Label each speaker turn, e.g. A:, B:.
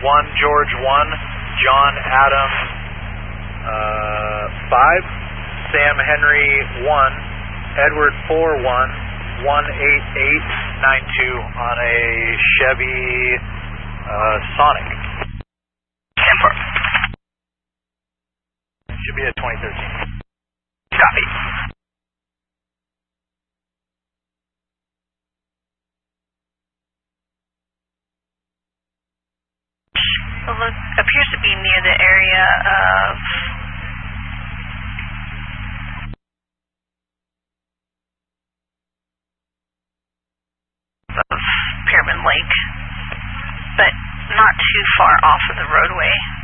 A: 1 George 1, John Adam 5, Sam Henry 1, Edward 4 1, 18892 on a Chevy Sonic. Should be a 2013.
B: Copy.
C: Well, it appears to be near the area of Pyramid Lake, but not too far off of the roadway.